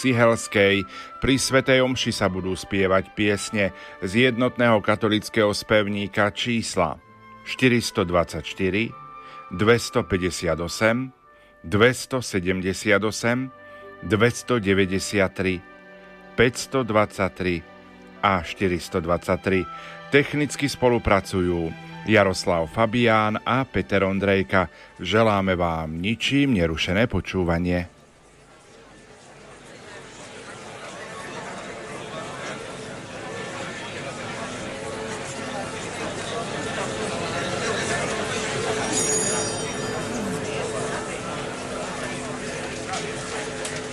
Sihelskej. Pri svätej omši sa budú spievať piesne z jednotného katolického spevníka čísla 424, 258, 278, 293, 523 a 423. Technicky spolupracujú Jaroslav Fabián a Peter Ondrejka. Želáme vám ničím nerušené počúvanie.